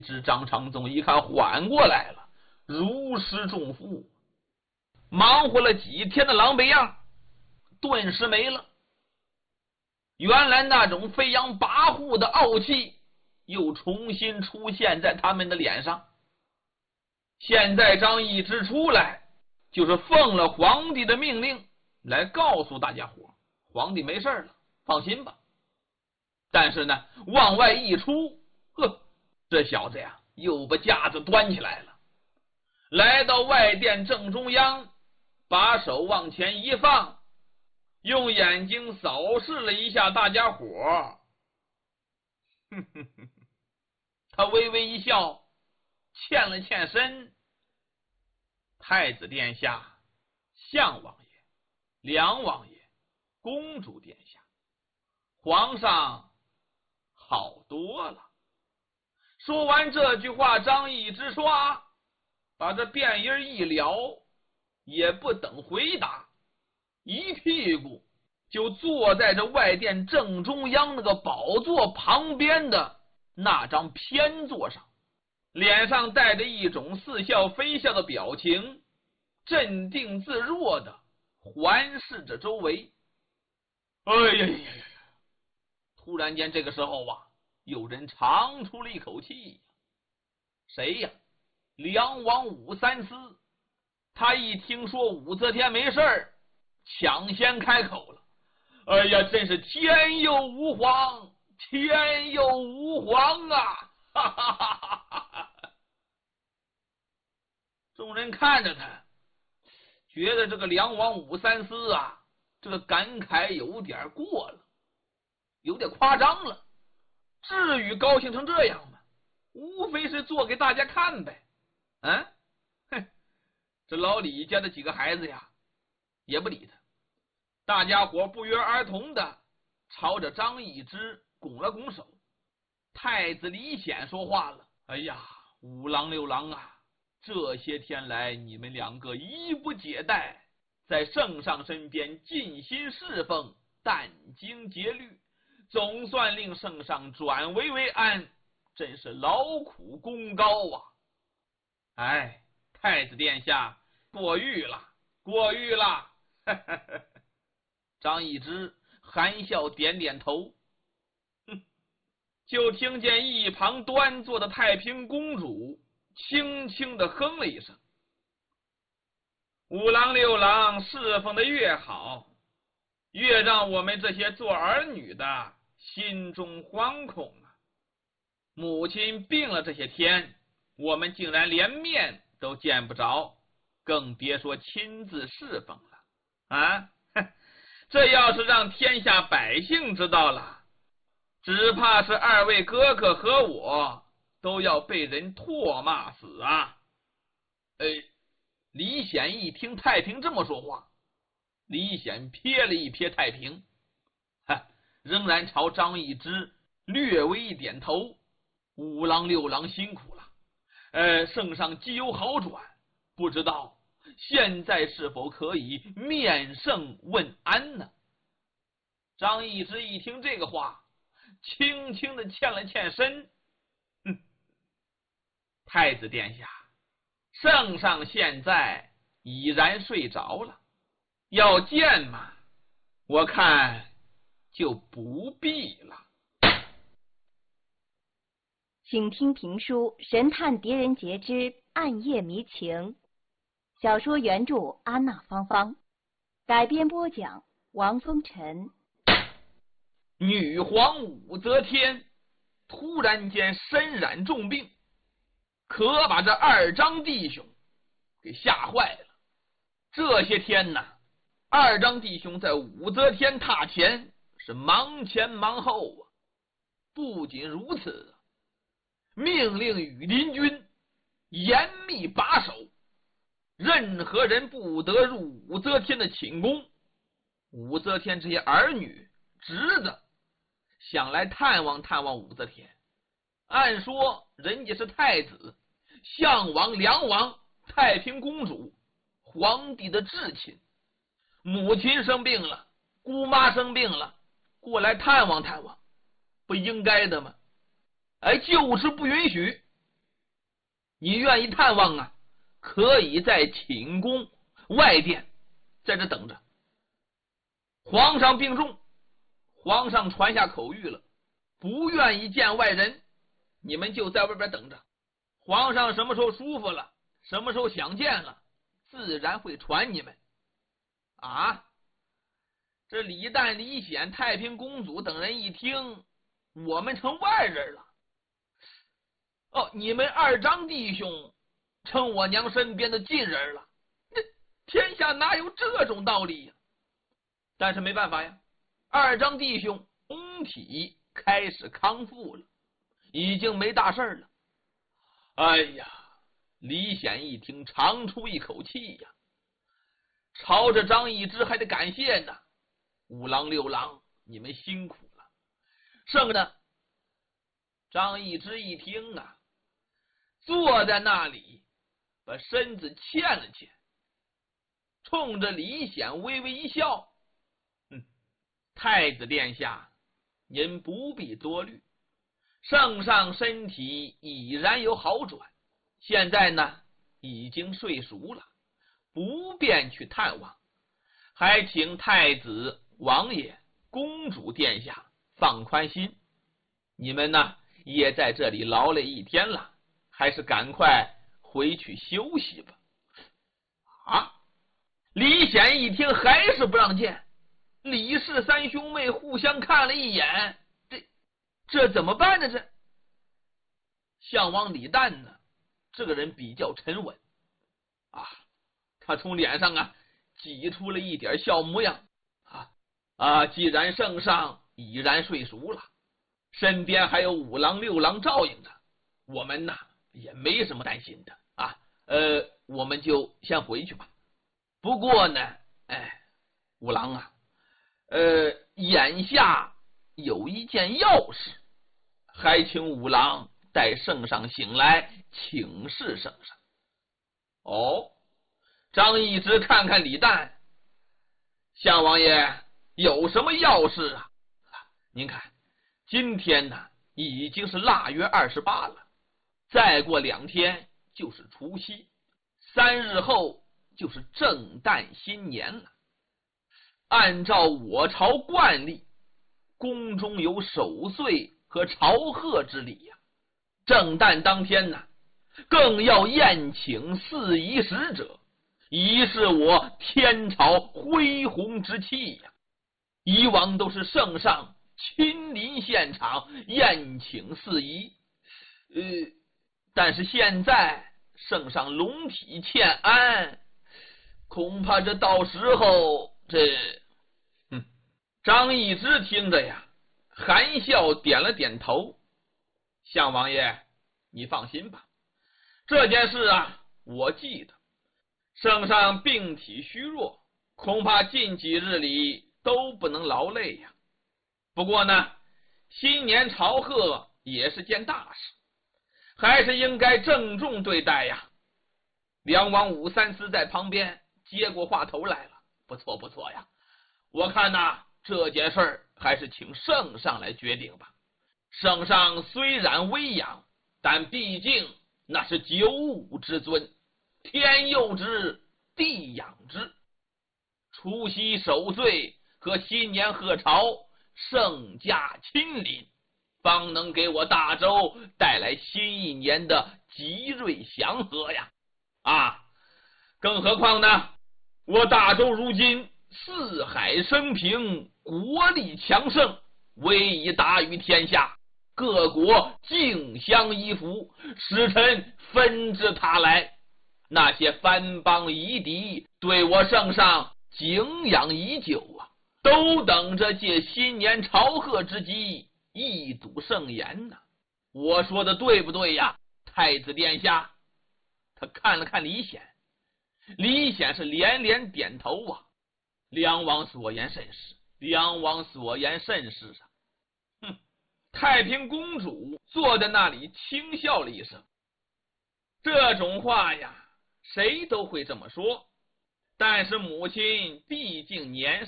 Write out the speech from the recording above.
这张长宗一看缓过来了，如释重负，忙活了几天的狼狈样顿时没了。原来那种飞扬跋扈的傲气又重新出现在他们的脸上。现在张易之出来，就是奉了皇帝的命令来告诉大家伙，皇帝没事了，放心吧。但是呢，往外一出，这小子呀又把架子端起来了，来到外殿正中央，把手往前一放，用眼睛扫视了一下大家伙，他微微一笑，欠了欠身。太子殿下、相王爷、梁王爷、公主殿下，皇上好多了。说完这句话，张易之刷把这辫音一撩，也不等回答，一屁股就坐在这外殿正中央那个宝座旁边的那张偏座上，脸上带着一种似笑非笑的表情，镇定自若的环视着周围。哎呀呀呀！突然间这个时候啊，有人长出了一口气。谁呀？梁王武三思。他一听说武则天没事，抢先开口了。哎呀，真是天佑吾皇，天佑吾皇啊！哈哈哈哈哈！众人看着他，觉得这个梁王武三思啊，这个感慨有点过了，有点夸张了。至于高兴成这样吗？无非是做给大家看呗。这老李家的几个孩子呀，也不理他。大家伙不约而同的朝着张易之拱了拱手。太子李显说话了：哎呀，五郎六郎啊，这些天来你们两个衣不解带，在圣上身边尽心侍奉，殚精竭虑，总算令圣上转危为安，真是劳苦功高啊！哎，太子殿下过誉了，过誉了。张易之含笑点点头。就听见一旁端坐的太平公主轻轻的哼了一声。五郎六郎侍奉的越好，越让我们这些做儿女的心中惶恐啊！母亲病了这些天，我们竟然连面都见不着，更别说亲自侍奉了啊！这要是让天下百姓知道了，只怕是二位哥哥和我都要被人唾骂死啊！李显一听太平这么说话，李显瞥了一瞥太平，仍然朝张易之略微一点头。五郎六郎辛苦了，圣上既有好转，不知道现在是否可以面圣问安呢？张易之一听这个话，轻轻的欠了欠身。太子殿下，圣上现在已然睡着了，要见嘛，我看就不必了。 请听评书《神探狄仁杰之暗夜迷情》，小说原著安娜芳芳，改编播讲王风尘。 女皇武则天突然间身染重病，可把这二张弟兄给吓坏了。这些天呢，二张弟兄在武则天榻前是忙前忙后啊。不仅如此，命令羽林军严密把守，任何人不得入武则天的寝宫。武则天这些儿女侄子想来探望探望武则天，按说人家是太子、相王、梁王、太平公主，皇帝的至亲，母亲生病了，姑妈生病了，过来探望探望，不应该的吗？就是不允许， 你愿意探望啊，可以在寝宫外殿在这等着。皇上病重，皇上传下口谕了，不愿意见外人，你们就在外边等着。皇上什么时候舒服了，什么时候想见了，自然会传你们。啊，这李旦、李显、太平公主等人一听，我们成外人了。哦，你们二张弟兄成我娘身边的近人了，这天下哪有这种道理呀？但是没办法呀，二张弟兄身体开始康复了，已经没大事了。哎呀，李显一听，长出一口气呀，朝着张易之还得感谢呢。五郎六郎，你们辛苦了。剩的张易之一听啊，坐在那里，把身子欠了欠，冲着李显微微一笑。太子殿下，您不必多虑，圣上身体已然有好转，现在呢已经睡熟了，不便去探望，还请太子、王爷、公主殿下放宽心。你们呢也在这里劳累一天了，还是赶快回去休息吧。啊！李显一听还是不让见，李氏三兄妹互相看了一眼，这怎么办呢？这项王李旦呢，这个人比较沉稳啊，他从脸上啊挤出了一点笑模样既然圣上已然睡熟了，身边还有五郎六郎照应着，我们呢也没什么担心的啊。我们就先回去吧。不过呢，五郎啊，眼下有一件要事，还请五郎待圣上醒来请示圣上。哦，张易之看看李旦，项王爷有什么要事啊？您看，今天呢已经是腊月28了，再过2天就是除夕，3日后就是正旦新年了。按照我朝惯例，宫中有守岁和朝贺之礼呀。正旦当天呢，更要宴请4夷使者，以示我天朝恢宏之气呀。以往都是圣上亲临现场宴请4夷，但是现在圣上龙体欠安，恐怕这到时候张易之听着呀，含笑点了点头。项王爷，你放心吧，这件事啊，我记得。圣上病体虚弱，恐怕近几日里都不能劳累呀。不过呢，新年朝贺也是件大事，还是应该郑重对待呀。梁王武三思在旁边接过话头来了，不错不错呀，我看呐，这件事还是请圣上来决定吧。圣上虽然微养，但毕竟那是九五之尊，天佑之，地养之。除夕守岁和新年贺朝，圣驾亲临，方能给我大周带来新一年的吉瑞祥和呀！更何况呢，我大周如今四海升平，国力强盛，威仪达于天下，各国竞相依附，使臣纷至沓来。那些藩邦夷狄对我圣上敬仰已久啊，都等着借新年朝贺之机一睹盛筵呢。我说的对不对呀，太子殿下？他看了看李显，李显是连连点头啊。梁王所言甚是，梁王所言甚是啊。太平公主坐在那里轻笑了一声。这种话呀，谁都会这么说，但是母亲毕竟年